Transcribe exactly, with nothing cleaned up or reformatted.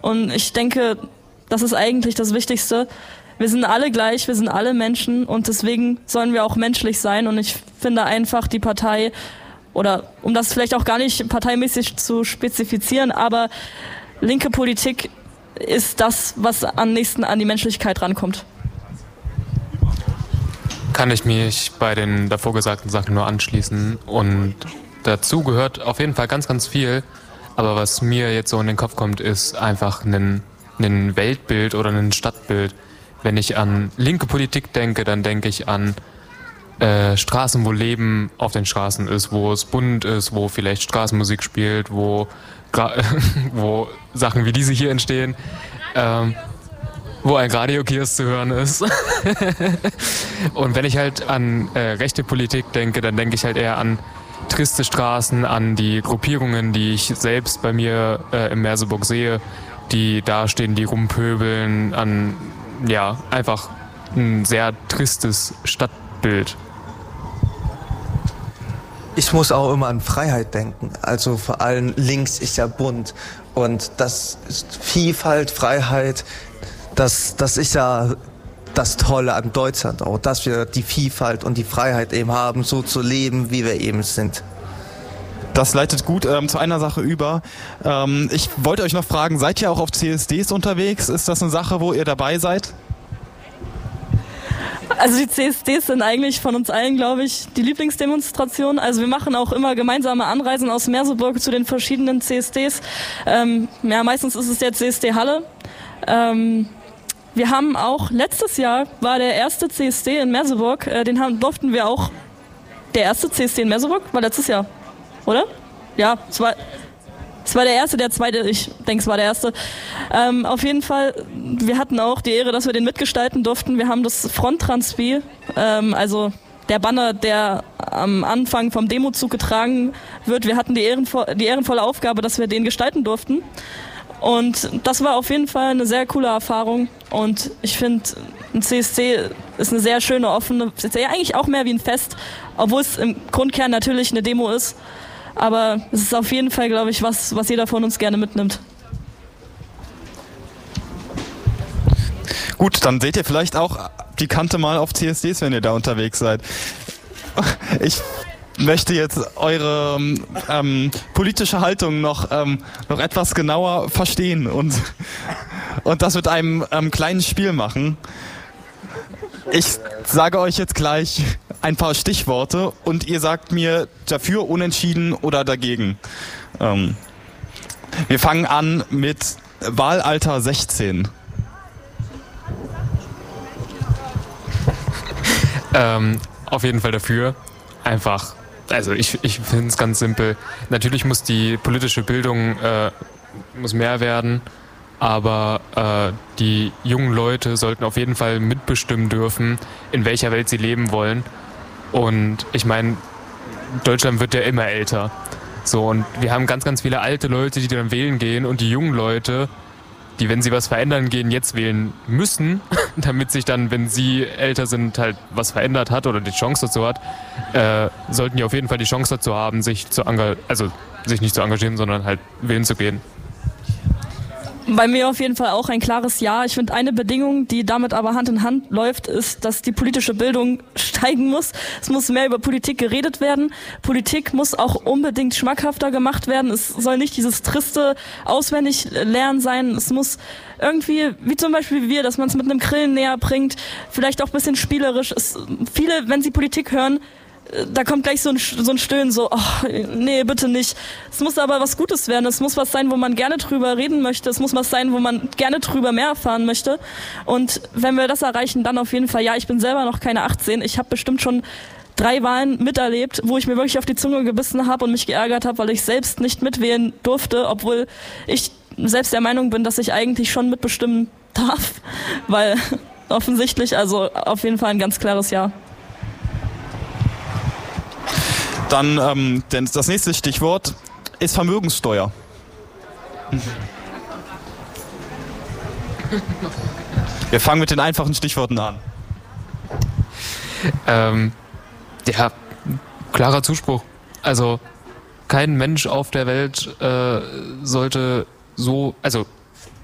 Und ich denke, das ist eigentlich das Wichtigste. Wir sind alle gleich, wir sind alle Menschen und deswegen sollen wir auch menschlich sein. Und ich finde einfach die Partei, oder um das vielleicht auch gar nicht parteimäßig zu spezifizieren, aber linke Politik ist das, was am nächsten an die Menschlichkeit rankommt. Kann ich mich bei den davor gesagten Sachen nur anschließen. Und dazu gehört auf jeden Fall ganz, ganz viel. Aber was mir jetzt so in den Kopf kommt, ist einfach ein, ein Weltbild oder ein Stadtbild. Wenn ich an linke Politik denke, dann denke ich an äh, Straßen, wo Leben auf den Straßen ist, wo es bunt ist, wo vielleicht Straßenmusik spielt, wo, wo Sachen wie diese hier entstehen, ähm, wo ein Radiokiosk zu hören ist. Und wenn ich halt an äh, rechte Politik denke, dann denke ich halt eher an triste Straßen, an die Gruppierungen, die ich selbst bei mir äh, in Merseburg sehe, die da stehen, die rumpöbeln, an ja, einfach ein sehr tristes Stadtbild. Ich muss auch immer an Freiheit denken. Also vor allem links ist ja bunt. Und das ist Vielfalt, Freiheit, das, das ist ja das Tolle an Deutschland auch, dass wir die Vielfalt und die Freiheit eben haben, so zu leben, wie wir eben sind. Das leitet gut ähm, zu einer Sache über. Ähm, ich wollte euch noch fragen, seid ihr auch auf C S Ds unterwegs? Ist das eine Sache, wo ihr dabei seid? Also die C S Ds sind eigentlich von uns allen, glaube ich, die Lieblingsdemonstration. Also wir machen auch immer gemeinsame Anreisen aus Merseburg zu den verschiedenen C S Ds. Ähm, ja, meistens ist es der C S D Halle. Ähm, wir haben auch, letztes Jahr war der erste C S D in Merseburg, äh, den haben, durften wir auch, der erste C S D in Merseburg war letztes Jahr. Oder? Ja, es war, es war der erste, der zweite, ich denke, es war der erste. Ähm, auf jeden Fall, wir hatten auch die Ehre, dass wir den mitgestalten durften. Wir haben das Fronttranspi, ähm, also der Banner, der am Anfang vom Demozug getragen wird. Wir hatten die, ehrenvo- die ehrenvolle Aufgabe, dass wir den gestalten durften. Und das war auf jeden Fall eine sehr coole Erfahrung. Und ich finde, ein C S D ist eine sehr schöne, offene, ist ja eigentlich auch mehr wie ein Fest, obwohl es im Grundkern natürlich eine Demo ist. Aber es ist auf jeden Fall, glaube ich, was, was jeder von uns gerne mitnimmt. Gut, dann seht ihr vielleicht auch die Kante mal auf C S Ds, wenn ihr da unterwegs seid. Ich möchte jetzt eure ähm, politische Haltung noch, ähm, noch etwas genauer verstehen und, und das mit einem ähm, kleinen Spiel machen. Ich sage euch jetzt gleich ein paar Stichworte und ihr sagt mir dafür, unentschieden oder dagegen. Ähm, wir fangen an mit Wahlalter sechzehn. Ähm, auf jeden Fall dafür. Einfach, also ich, ich finde es ganz simpel. Natürlich muss die politische Bildung äh, muss mehr werden, aber äh, die jungen Leute sollten auf jeden Fall mitbestimmen dürfen, in welcher Welt sie leben wollen. Und ich meine, Deutschland wird ja immer älter. So, und wir haben ganz, ganz viele alte Leute, die dann wählen gehen, und die jungen Leute, die, wenn sie was verändern gehen, jetzt wählen müssen, damit sich dann, wenn sie älter sind, halt was verändert hat oder die Chance dazu hat, äh, sollten die auf jeden Fall die Chance dazu haben, sich zu enga- also sich nicht zu engagieren, sondern halt wählen zu gehen. Bei mir auf jeden Fall auch ein klares Ja. Ich finde, eine Bedingung, die damit aber Hand in Hand läuft, ist, dass die politische Bildung steigen muss. Es muss mehr über Politik geredet werden. Politik muss auch unbedingt schmackhafter gemacht werden. Es soll nicht dieses triste Auswendiglernen sein. Es muss irgendwie, wie zum Beispiel wir, dass man es mit einem Grillen näher bringt, vielleicht auch ein bisschen spielerisch. Es, viele, wenn sie Politik hören, da kommt gleich so ein, so ein Stöhnen, so, oh, nee, bitte nicht. Es muss aber was Gutes werden. Es muss was sein, wo man gerne drüber reden möchte. Es muss was sein, wo man gerne drüber mehr erfahren möchte. Und wenn wir das erreichen, dann auf jeden Fall, ja, ich bin selber noch keine achtzehn. Ich habe bestimmt schon drei Wahlen miterlebt, wo ich mir wirklich auf die Zunge gebissen habe und mich geärgert habe, weil ich selbst nicht mitwählen durfte, obwohl ich selbst der Meinung bin, dass ich eigentlich schon mitbestimmen darf. Weil offensichtlich, also auf jeden Fall ein ganz klares Ja. Dann ähm, denn das nächste Stichwort ist Vermögenssteuer. Wir fangen mit den einfachen Stichworten an. Ähm, ja, klarer Zuspruch. Also kein Mensch auf der Welt äh, sollte so, also